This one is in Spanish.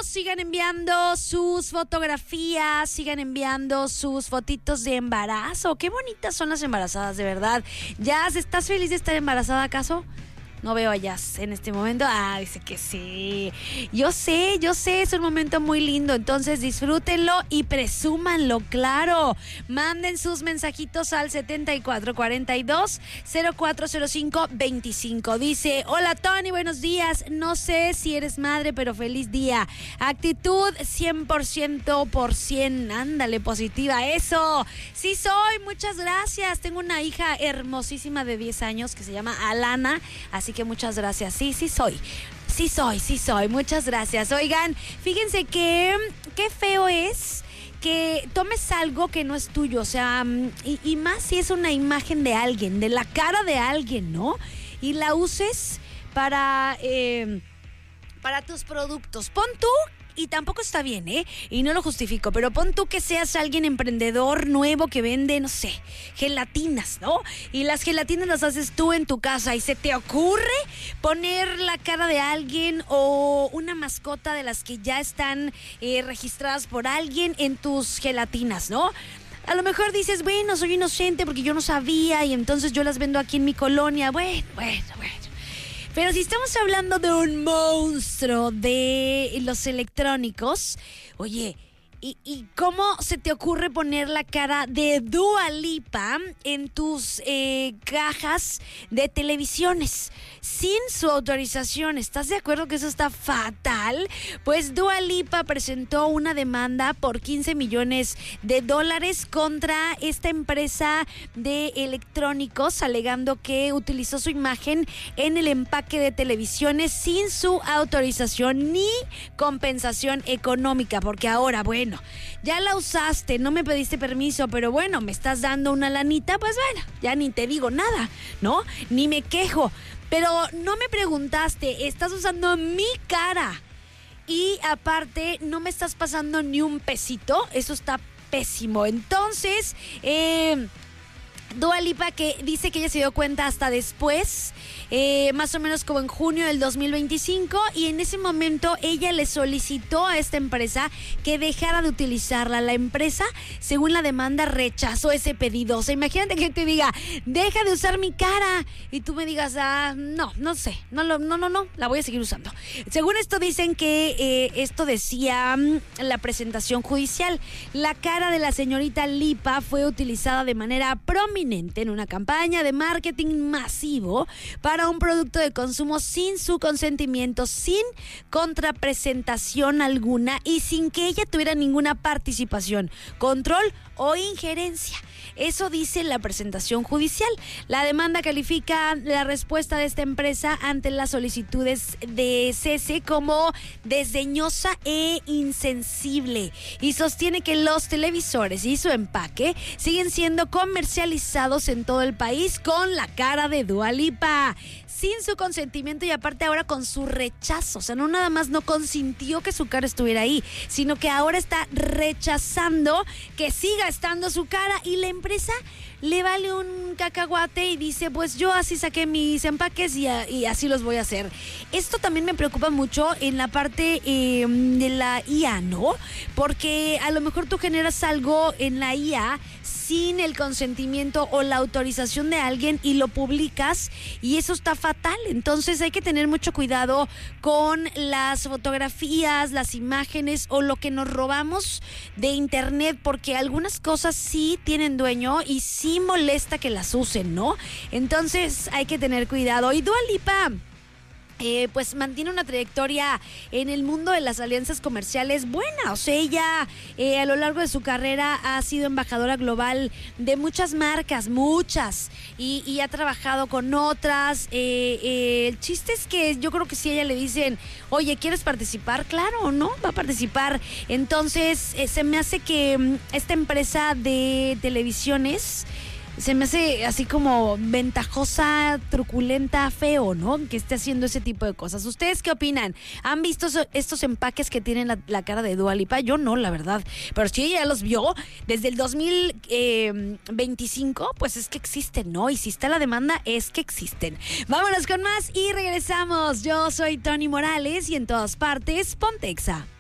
sigan enviando sus fotografías, sigan enviando sus fotitos de embarazo. Qué bonitas son las embarazadas, de verdad. Jazz, ¿estás feliz de estar embarazada acaso? No veo a Jazz en este momento. Dice que sí. Yo sé, es un momento muy lindo. Entonces disfrútenlo y presúmanlo, claro. Manden sus mensajitos al 7442-040525. Dice, hola Tony, buenos días. No sé si eres madre, pero feliz día. Actitud 100% por 100. Ándale, positiva, eso. Sí soy, muchas gracias. Tengo una hija hermosísima de 10 años que se llama Alana. Así que muchas gracias. Sí soy. Muchas gracias. Oigan, fíjense que qué feo es que tomes algo que no es tuyo. O sea, y más si es una imagen de alguien, de la cara de alguien, ¿no? Y la uses para tus productos. Pon tú. Y tampoco está bien, y no lo justifico, pero pon tú que seas alguien emprendedor nuevo que vende, no sé, gelatinas, ¿no? Y las gelatinas las haces tú en tu casa y se te ocurre poner la cara de alguien o una mascota de las que ya están registradas por alguien en tus gelatinas, ¿no? A lo mejor dices, bueno, soy inocente porque yo no sabía y entonces yo las vendo aquí en mi colonia. Bueno. Pero si estamos hablando de un monstruo de los electrónicos, oye, ¿y cómo se te ocurre poner la cara de Dua Lipa en tus cajas de televisiones sin su autorización? ¿Estás de acuerdo que eso está fatal? Pues Dua Lipa presentó una demanda por $15 millones contra esta empresa de electrónicos, alegando que utilizó su imagen en el empaque de televisiones sin su autorización ni compensación económica, porque ahora, bueno, ya la usaste, no me pediste permiso, pero bueno, me estás dando una lanita, pues bueno, ya ni te digo nada, ¿no? Ni me quejo, pero no me preguntaste, estás usando mi cara y aparte no me estás pasando ni un pesito, eso está pésimo. Entonces, Dua Lipa, que dice que ella se dio cuenta hasta después, más o menos como en junio del 2025, y en ese momento ella le solicitó a esta empresa que dejara de utilizarla. La empresa, según la demanda, rechazó ese pedido. O sea, imagínate que te diga, deja de usar mi cara, y tú me digas, no sé, no, la voy a seguir usando. Según esto dicen que esto decía la presentación judicial. La cara de la señorita Lipa fue utilizada de manera prominente en una campaña de marketing masivo para un producto de consumo sin su consentimiento, sin contrapresentación alguna y sin que ella tuviera ninguna participación, control o injerencia. Eso dice la presentación judicial. La demanda califica la respuesta de esta empresa ante las solicitudes de cese como desdeñosa e insensible y sostiene que los televisores y su empaque siguen siendo comercializados en todo el país con la cara de Dua Lipa, sin su consentimiento y aparte ahora con su rechazo. O sea, no nada más no consintió que su cara estuviera ahí, sino que ahora está rechazando que siga estando su cara y la empresa le vale un cacahuate y dice, pues yo así saqué mis empaques y así los voy a hacer. Esto también me preocupa mucho en la parte de la IA, ¿no? Porque a lo mejor tú generas algo en la IA sin el consentimiento o la autorización de alguien y lo publicas y eso está fatal. Entonces hay que tener mucho cuidado con las fotografías, las imágenes o lo que nos robamos de internet, porque algunas cosas sí tienen dueño y sí molesta que las usen, ¿no? Entonces hay que tener cuidado. Y Dua Lipa pues mantiene una trayectoria en el mundo de las alianzas comerciales buena. O sea, ella a lo largo de su carrera ha sido embajadora global de muchas marcas, y ha trabajado con otras. El chiste es que yo creo que si a ella le dicen, oye, ¿quieres participar? Claro, ¿no? Va a participar. Entonces se me hace que esta empresa de televisiones se me hace así como ventajosa, truculenta, feo, ¿no? Que esté haciendo ese tipo de cosas. ¿Ustedes qué opinan? ¿Han visto estos empaques que tienen la cara de Dua Lipa? Yo no, la verdad. Pero si ella los vio desde el 2025, pues es que existen, ¿no? Y si está la demanda, es que existen. Vámonos con más y regresamos. Yo soy Tony Morales y en todas partes, Pontexa.